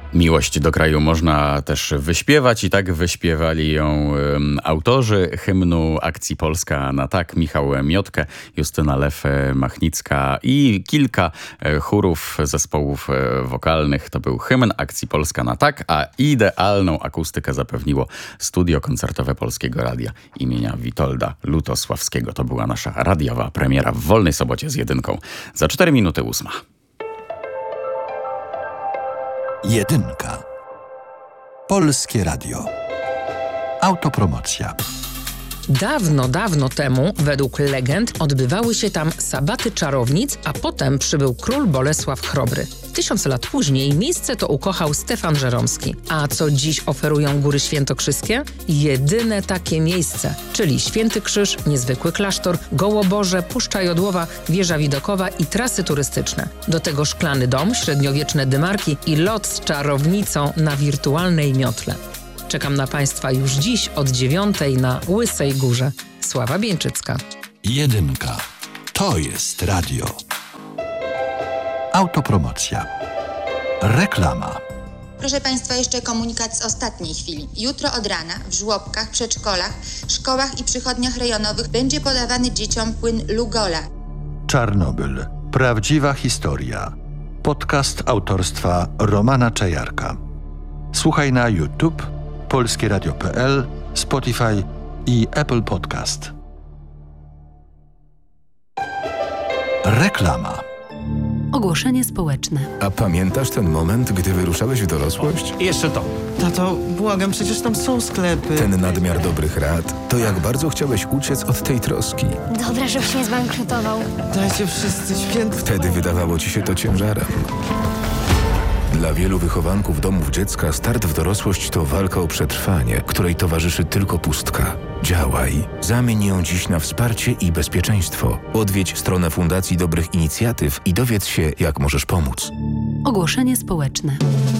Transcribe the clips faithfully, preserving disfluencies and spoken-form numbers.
Miłość do kraju można też wyśpiewać i tak wyśpiewali ją um, autorzy hymnu Akcji Polska na tak, Michał Miotkę, Justyna Lew-Machnicka i kilka e, chórów zespołów e, wokalnych. To był hymn Akcji Polska na tak, a idealną akustykę zapewniło studio koncertowe Polskiego Radia imienia Witolda Lutosławskiego. To była nasza radiowa premiera w Wolnej Sobocie z jedynką. Za cztery minuty ósma. Jedynka. Polskie Radio. Autopromocja. Dawno, dawno temu, według legend, odbywały się tam sabaty czarownic, a potem przybył król Bolesław Chrobry. Tysiąc lat później miejsce to ukochał Stefan Żeromski. A co dziś oferują Góry Świętokrzyskie? Jedyne takie miejsce, czyli Święty Krzyż, niezwykły klasztor, Gołoborze, Puszcza Jodłowa, Wieża Widokowa i trasy turystyczne. Do tego szklany dom, średniowieczne dymarki i lot z czarownicą na wirtualnej miotle. Czekam na Państwa już dziś od dziewiątej na Łysej Górze. Sława Bieńczycka. Jedynka. To jest radio. Autopromocja. Reklama. Proszę Państwa, jeszcze komunikat z ostatniej chwili. Jutro od rana w żłobkach, przedszkolach, szkołach i przychodniach rejonowych będzie podawany dzieciom płyn Lugola. Czarnobyl. Prawdziwa historia. Podcast autorstwa Romana Czajarka. Słuchaj na YouTube, polskie radio kropka pe el, Spotify i Apple Podcast. Reklama. Ogłoszenie społeczne. A pamiętasz ten moment, gdy wyruszałeś w dorosłość? Jeszcze to. Tato, błagam, przecież tam są sklepy. Ten nadmiar dobrych rad. To jak bardzo chciałeś uciec od tej troski. Dobra, żebyś nie zbankrutował. Dajcie wszyscy święty. Wtedy wydawało ci się to ciężarem. Dla wielu wychowanków domów dziecka start w dorosłość to walka o przetrwanie, której towarzyszy tylko pustka. Działaj. Zamień ją dziś na wsparcie i bezpieczeństwo. Odwiedź stronę Fundacji Dobrych Inicjatyw i dowiedz się, jak możesz pomóc. Ogłoszenie społeczne.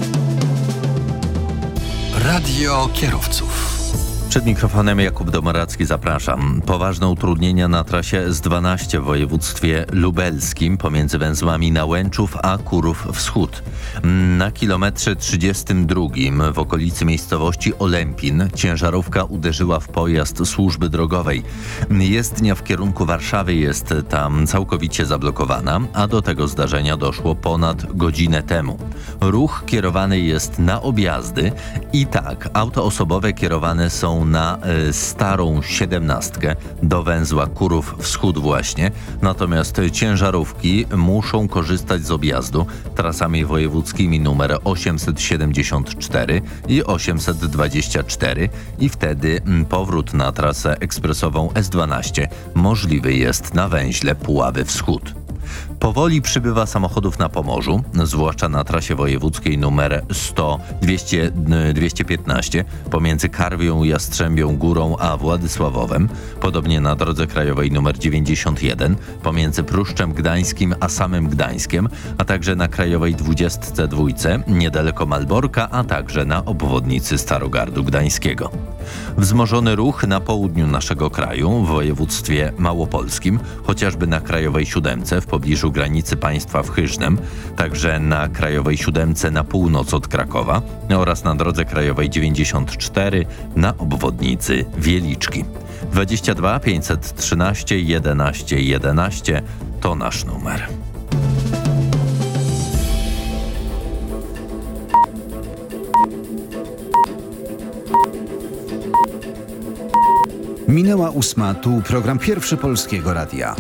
Radio kierowców. Przed mikrofonem Jakub Domoracki, zapraszam. Poważne utrudnienia na trasie S dwanaście w województwie lubelskim pomiędzy węzłami Nałęczów a Kurów Wschód. Na kilometrze trzydziestym drugim w okolicy miejscowości Olępin ciężarówka uderzyła w pojazd służby drogowej. Jezdnia w kierunku Warszawy jest tam całkowicie zablokowana, a do tego zdarzenia doszło ponad godzinę temu. Ruch kierowany jest na objazdy i tak, auto osobowe kierowane są na y, starą siedemnastkę do węzła Kurów Wschód właśnie, natomiast ciężarówki muszą korzystać z objazdu trasami wojewódzkimi numer osiemset siedemdziesiąt cztery i osiemset dwadzieścia cztery i wtedy m, powrót na trasę ekspresową S dwanaście możliwy jest na węźle Puławy Wschód. Powoli przybywa samochodów na Pomorzu, zwłaszcza na trasie wojewódzkiej numer sto dwieście piętnaście pomiędzy Karwią, Jastrzębią Górą a Władysławowem, podobnie na drodze krajowej numer dziewięćdziesiąt jeden pomiędzy Pruszczem Gdańskim a samym Gdańskiem, a także na krajowej dwudziestce dwójce niedaleko Malborka, a także na obwodnicy Starogardu Gdańskiego. Wzmożony ruch na południu naszego kraju, w województwie małopolskim, chociażby na krajowej siódemce w pobliżu granicy państwa w Hyżnem, także na krajowej siódemce na północ od Krakowa oraz na drodze krajowej dziewięćdziesiąt cztery na obwodnicy Wieliczki. dwadzieścia dwa pięćset trzynaście jedenaście jedenaście to nasz numer. Minęła ósma, tu program Pierwszy Polskiego Radia.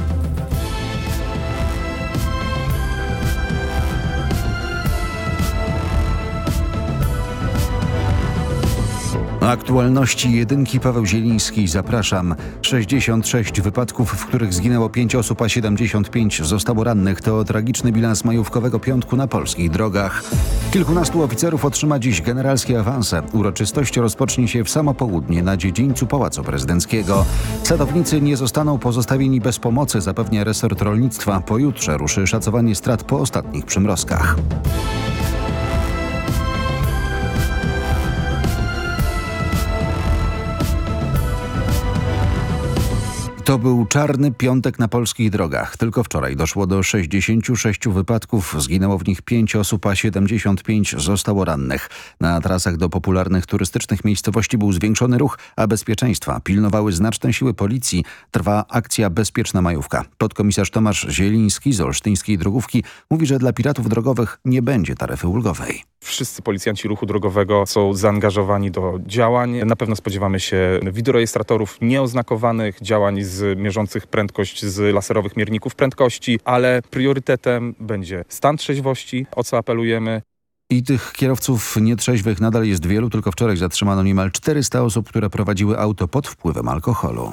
Aktualności jedynki, Paweł Zieliński, zapraszam. sześćdziesiąt sześć wypadków, w których zginęło pięć osób, a siedemdziesiąt pięć zostało rannych. To tragiczny bilans majówkowego piątku na polskich drogach. Kilkunastu oficerów otrzyma dziś generalskie awanse. Uroczystość rozpocznie się w samo południe na dziedzińcu Pałacu Prezydenckiego. Sadownicy nie zostaną pozostawieni bez pomocy, zapewnia resort rolnictwa. Pojutrze ruszy szacowanie strat po ostatnich przymrozkach. To był czarny piątek na polskich drogach. Tylko wczoraj doszło do sześćdziesięciu sześciu wypadków. Zginęło w nich pięć osób, a siedemdziesiąt pięć zostało rannych. Na trasach do popularnych turystycznych miejscowości był zwiększony ruch, a bezpieczeństwa pilnowały znaczne siły policji. Trwa akcja Bezpieczna Majówka. Podkomisarz Tomasz Zieliński z olsztyńskiej Drogówki mówi, że dla piratów drogowych nie będzie taryfy ulgowej. Wszyscy policjanci ruchu drogowego są zaangażowani do działań. Na pewno spodziewamy się wideorejestratorów nieoznakowanych, działań z mierzących prędkość z laserowych mierników prędkości, ale priorytetem będzie stan trzeźwości, o co apelujemy. I tych kierowców nietrzeźwych nadal jest wielu, tylko wczoraj zatrzymano niemal czterysta osób, które prowadziły auto pod wpływem alkoholu.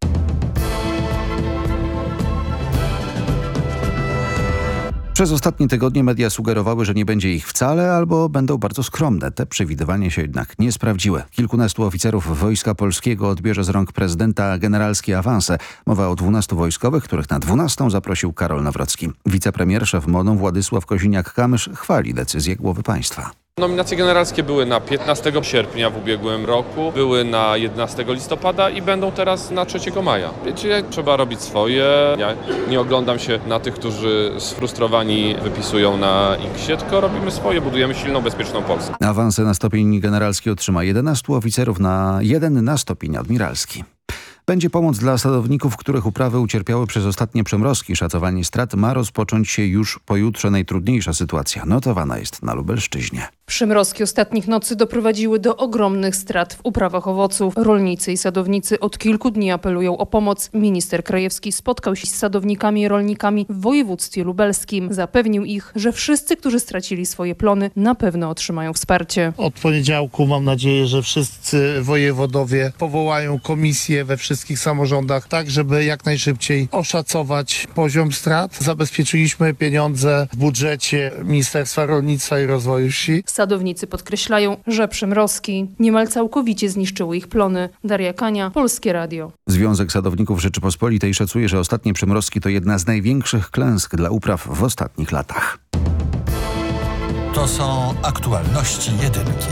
Przez ostatnie tygodnie media sugerowały, że nie będzie ich wcale albo będą bardzo skromne. Te przewidywania się jednak nie sprawdziły. Kilkunastu oficerów Wojska Polskiego odbierze z rąk prezydenta generalskie awanse. Mowa o dwunastu wojskowych, których na dwunastą zaprosił Karol Nawrocki. Wicepremier, szef M O N-u Władysław Kosiniak-Kamysz chwali decyzję głowy państwa. Nominacje generalskie były na piętnastego sierpnia w ubiegłym roku, były na jedenastego listopada i będą teraz na trzeciego maja. Wiecie, trzeba robić swoje. Ja nie oglądam się na tych, którzy sfrustrowani wypisują na X-ie, tylko robimy swoje, budujemy silną, bezpieczną Polskę. Awanse na stopień generalski otrzyma jedenastu oficerów, na jeden na stopień admiralski. Będzie pomoc dla sadowników, których uprawy ucierpiały przez ostatnie przymrozki. Szacowanie strat ma rozpocząć się już pojutrze. Najtrudniejsza sytuacja notowana jest na Lubelszczyźnie. Przymrozki ostatnich nocy doprowadziły do ogromnych strat w uprawach owoców. Rolnicy i sadownicy od kilku dni apelują o pomoc. Minister Krajewski spotkał się z sadownikami i rolnikami w województwie lubelskim. Zapewnił ich, że wszyscy, którzy stracili swoje plony, na pewno otrzymają wsparcie. Od poniedziałku mam nadzieję, że wszyscy wojewodowie powołają komisję we wszystkich samorządach, tak żeby jak najszybciej oszacować poziom strat. Zabezpieczyliśmy pieniądze w budżecie Ministerstwa Rolnictwa i Rozwoju Wsi. Sadownicy podkreślają, że przymrozki niemal całkowicie zniszczyły ich plony. Daria Kania, Polskie Radio. Związek Sadowników Rzeczypospolitej szacuje, że ostatnie przymrozki to jedna z największych klęsk dla upraw w ostatnich latach. To są aktualności jedynki.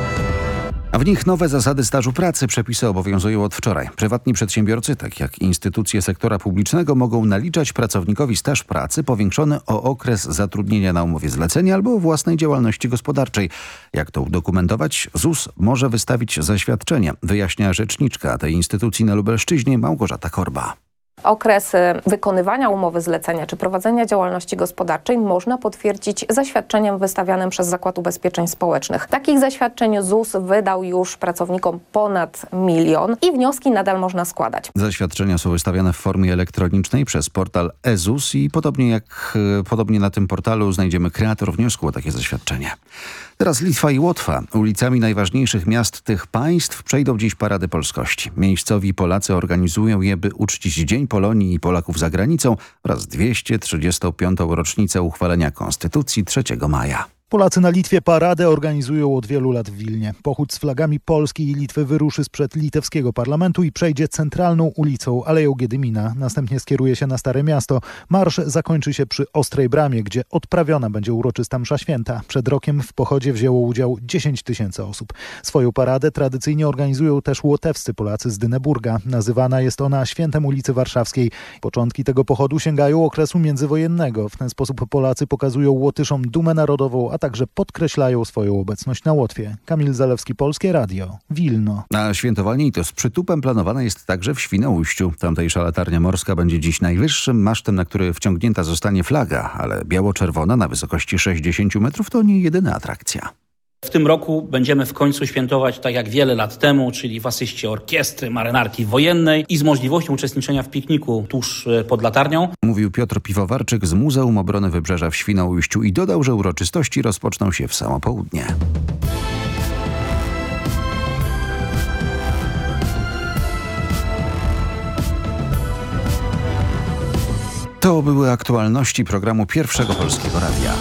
A w nich nowe zasady stażu pracy. Przepisy obowiązują od wczoraj. Prywatni przedsiębiorcy, tak jak instytucje sektora publicznego, mogą naliczać pracownikowi staż pracy powiększony o okres zatrudnienia na umowie zlecenia albo własnej działalności gospodarczej. Jak to udokumentować? Z U S może wystawić zaświadczenie, wyjaśnia rzeczniczka tej instytucji na Lubelszczyźnie Małgorzata Korba. Okres wykonywania umowy zlecenia czy prowadzenia działalności gospodarczej można potwierdzić zaświadczeniem wystawianym przez Zakład Ubezpieczeń Społecznych. Takich zaświadczeń Z U S wydał już pracownikom ponad milion i wnioski nadal można składać. Zaświadczenia są wystawiane w formie elektronicznej przez portal e Z U S i podobnie jak podobnie na tym portalu znajdziemy kreator wniosku o takie zaświadczenie. Teraz Litwa i Łotwa. Ulicami najważniejszych miast tych państw przejdą dziś parady polskości. Miejscowi Polacy organizują je, by uczcić Dzień Polonii i Polaków za granicą oraz dwieście trzydziestą piątą rocznicę uchwalenia Konstytucji trzeciego maja. Polacy na Litwie paradę organizują od wielu lat w Wilnie. Pochód z flagami Polski i Litwy wyruszy sprzed litewskiego parlamentu i przejdzie centralną ulicą Aleją Giedymina. Następnie skieruje się na Stare Miasto. Marsz zakończy się przy Ostrej Bramie, gdzie odprawiona będzie uroczysta msza święta. Przed rokiem w pochodzie wzięło udział dziesięć tysięcy osób. Swoją paradę tradycyjnie organizują też łotewscy Polacy z Dyneburga. Nazywana jest ona Świętem ulicy Warszawskiej. Początki tego pochodu sięgają okresu międzywojennego. W ten sposób Polacy pokazują Łotyszom dumę narodową, a także podkreślają swoją obecność na Łotwie. Kamil Zalewski, Polskie Radio, Wilno. Na świętowanie i to z przytupem planowane jest także w Świnoujściu. Tamtejsza latarnia morska będzie dziś najwyższym masztem, na który wciągnięta zostanie flaga, ale biało-czerwona na wysokości sześćdziesięciu metrów to nie jedyna atrakcja. W tym roku będziemy w końcu świętować tak jak wiele lat temu, czyli w asyście orkiestry marynarki wojennej i z możliwością uczestniczenia w pikniku tuż pod latarnią. Mówił Piotr Piwowarczyk z Muzeum Obrony Wybrzeża w Świnoujściu i dodał, że uroczystości rozpoczną się w samo południe. To były aktualności programu Pierwszego Polskiego Radia.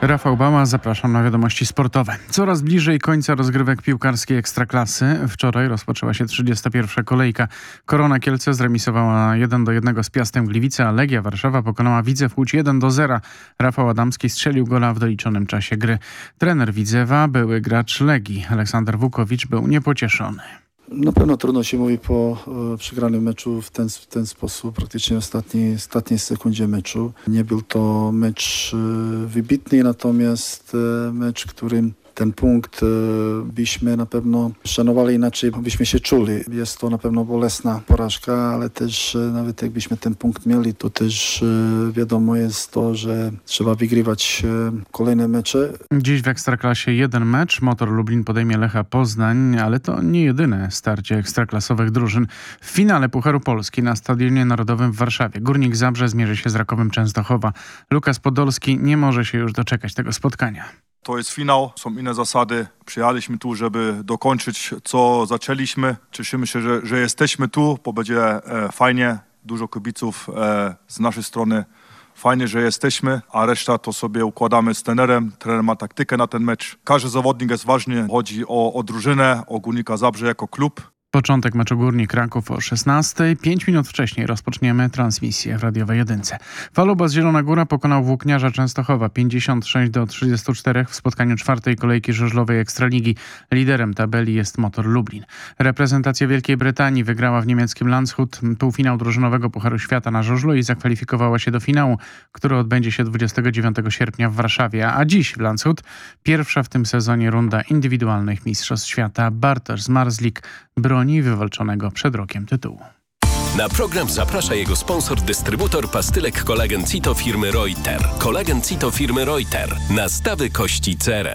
Rafał Bała, zapraszam na wiadomości sportowe. Coraz bliżej końca rozgrywek piłkarskiej Ekstraklasy. Wczoraj rozpoczęła się trzydziesta pierwsza kolejka. Korona Kielce zremisowała jeden do jednego z Piastem Gliwice, a Legia Warszawa pokonała Widzew Łódź jeden do zera. Rafał Adamski strzelił gola w doliczonym czasie gry. Trener Widzewa, były gracz Legii, Aleksander Wukowicz, był niepocieszony. Na pewno trudno się mówi po e, przegranym meczu w ten, w ten sposób, praktycznie w ostatniej, ostatniej sekundzie meczu. Nie był to mecz e, wybitny, natomiast e, mecz, którym ten punkt e, byśmy na pewno szanowali inaczej, byśmy się czuli. Jest to na pewno bolesna porażka, ale też e, nawet jakbyśmy ten punkt mieli, to też e, wiadomo jest to, że trzeba wygrywać e, kolejne mecze. Dziś w Ekstraklasie jeden mecz. Motor Lublin podejmie Lecha Poznań, ale to nie jedyne starcie ekstraklasowych drużyn. W finale Pucharu Polski na Stadionie Narodowym w Warszawie Górnik Zabrze zmierzy się z Rakowem Częstochowa. Lukas Podolski nie może się już doczekać tego spotkania. To jest finał, są inne zasady. Przyjechaliśmy tu, żeby dokończyć, co zaczęliśmy. Cieszymy się, że, że jesteśmy tu, bo będzie e, fajnie. Dużo kibiców e, z naszej strony. Fajnie, że jesteśmy, a reszta to sobie układamy z trenerem. Trener ma taktykę na ten mecz. Każdy zawodnik jest ważny. Chodzi o, o drużynę, o Górnika Zabrze jako klub. Początek meczu Górnik Raków o szesnastej. Pięć minut wcześniej rozpoczniemy transmisję w radiowej jedynce. Falubas Zielona Góra pokonał Włókniarza Częstochowa pięćdziesiąt sześć do trzydziestu czterech w spotkaniu czwartej kolejki żużlowej Ekstraligi. Liderem tabeli jest Motor Lublin. Reprezentacja Wielkiej Brytanii wygrała w niemieckim Landshut półfinał drużynowego Pucharu Świata na żużlu i zakwalifikowała się do finału, który odbędzie się dwudziestego dziewiątego sierpnia w Warszawie. A dziś w Landshut pierwsza w tym sezonie runda indywidualnych Mistrzostw Świata. Bartosz Zmarzlik broni wywalczonego przed rokiem tytułu. Na program zaprasza jego sponsor, dystrybutor pastylek Kolagen Cito firmy Reuter. Kolagen Cito firmy Reuter. Nastawy kości cerę.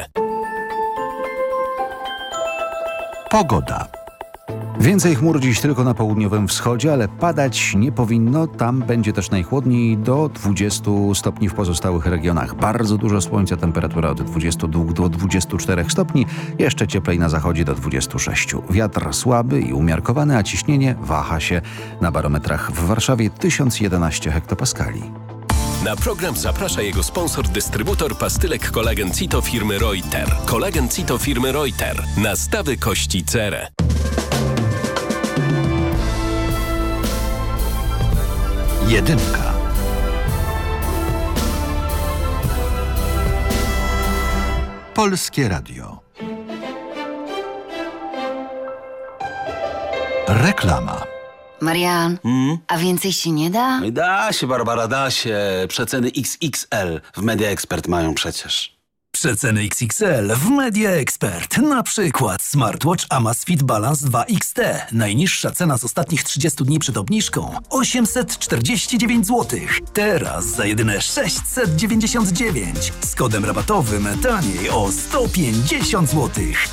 Pogoda. Więcej chmur dziś tylko na południowym wschodzie, ale padać nie powinno. Tam będzie też najchłodniej do dwudziestu stopni w pozostałych regionach. Bardzo dużo słońca, temperatura od dwudziestu dwóch do dwudziestu czterech stopni. Jeszcze cieplej na zachodzie do dwudziestu sześciu. Wiatr słaby i umiarkowany, a ciśnienie waha się. Na barometrach w Warszawie tysiąc jedenaście hektopaskali. Na program zaprasza jego sponsor, dystrybutor pastylek Kolagen Cito firmy Reuter. Kolagen Cito firmy Reuter. Nastawy kości cerę. Jedynka. Polskie Radio. Reklama. Marian, Hmm? a więcej się nie da? Da się, Barbara, da się. Przeceny X X L w Media Expert mają przecież. Przeceny X X L w Media Expert. Na przykład smartwatch Amazfit Balance dwa X T. Najniższa cena z ostatnich trzydziestu dni przed obniżką osiemset czterdzieści dziewięć złotych. Teraz za jedyne sześćset dziewięćdziesiąt dziewięć. Z kodem rabatowym taniej o sto pięćdziesiąt złotych.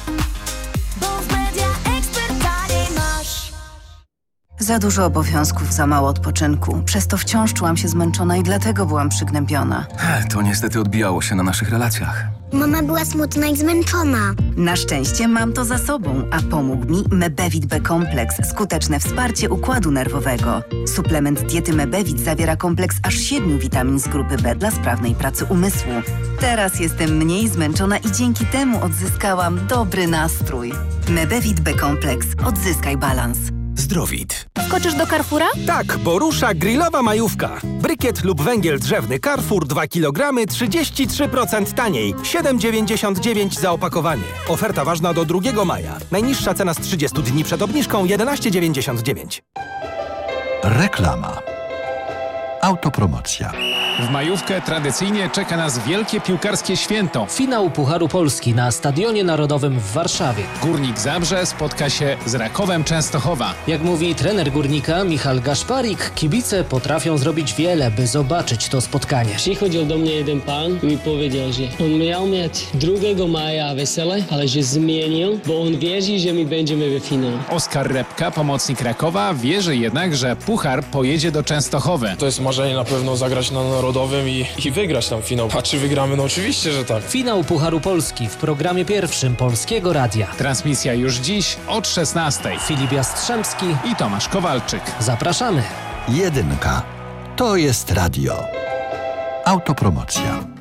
Za dużo obowiązków, za mało odpoczynku. Przez to wciąż czułam się zmęczona i dlatego byłam przygnębiona. To niestety odbijało się na naszych relacjach. Mama była smutna i zmęczona. Na szczęście mam to za sobą, a pomógł mi Mebevit B-kompleks, skuteczne wsparcie układu nerwowego. Suplement diety Mebevit zawiera kompleks aż siedmiu witamin z grupy B dla sprawnej pracy umysłu. Teraz jestem mniej zmęczona i dzięki temu odzyskałam dobry nastrój. Mebevit B-kompleks. Odzyskaj balans. Zdrowit. Skoczysz do Carrefoura? Tak, bo rusza grillowa majówka. Brykiet lub węgiel drzewny Carrefour dwa kilogramy trzydzieści trzy procent taniej. siedem dziewięćdziesiąt dziewięć za opakowanie. Oferta ważna do drugiego maja. Najniższa cena z trzydziestu dni przed obniżką jedenaście dziewięćdziesiąt dziewięć. Reklama. Autopromocja. W majówkę tradycyjnie czeka nas wielkie piłkarskie święto. Finał Pucharu Polski na Stadionie Narodowym w Warszawie. Górnik Zabrze spotka się z Rakowem Częstochowa. Jak mówi trener Górnika Michał Gaszparik, kibice potrafią zrobić wiele, by zobaczyć to spotkanie. Przychodził do mnie jeden pan i mi powiedział, że on miał mieć drugiego maja wesele, ale że zmienił, bo on wierzy, że my będziemy w finale. Oskar Repka, pomocnik Rakowa, wierzy jednak, że puchar pojedzie do Częstochowy. To jest marzenie na pewno zagrać na Narodowym i, i wygrać tam finał. A czy wygramy? No oczywiście, że tak. Finał Pucharu Polski w programie pierwszym Polskiego Radia. Transmisja już dziś od szesnastej. Filip Jastrzębski i Tomasz Kowalczyk. Zapraszamy. Jedynka. To jest radio. Autopromocja.